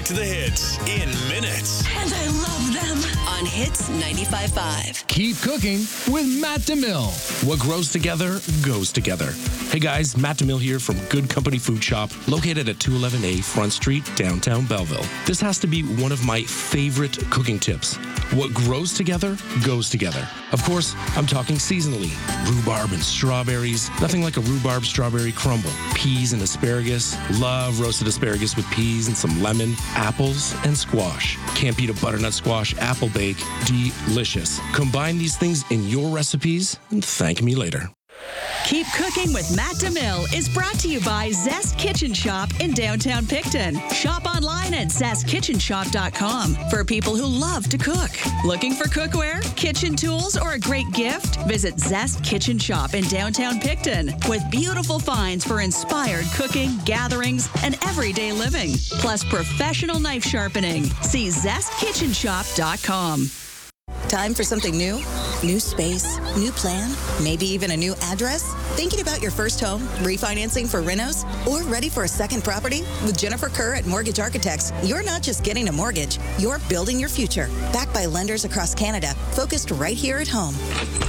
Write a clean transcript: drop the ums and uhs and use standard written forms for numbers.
back to the hits in minutes. And I love them. On Hits 95.5. Keep cooking with Matt DeMille. What grows together goes together. Hey guys, Matt DeMille here from Good Company Food Shop, located at 211A Front Street, downtown Belleville. This has to be one of my favorite cooking tips. What grows together goes together. Of course, I'm talking seasonally. Rhubarb and strawberries. Nothing like a rhubarb strawberry crumble. Peas and asparagus. Love roasted asparagus with peas and some lemon. Apples and squash. Can't beat a butternut squash apple bake. Delicious. Combine these things in your recipes and thank me later. Keep Cooking with Matt DeMille is brought to you by Zest Kitchen Shop in downtown Picton. Shop online at zestkitchenshop.com for people who love to cook. Looking for cookware, kitchen tools, or a great gift? Visit Zest Kitchen Shop in downtown Picton with beautiful finds for inspired cooking, gatherings, and everyday living. Plus professional knife sharpening. See zestkitchenshop.com. Time for something new? New space, new plan, maybe even a new address? Thinking about your first home, refinancing for renos, or ready for a second property? With Jennifer Kerr at Mortgage Architects, you're not just getting a mortgage, you're building your future. Backed by lenders across Canada, focused right here at home.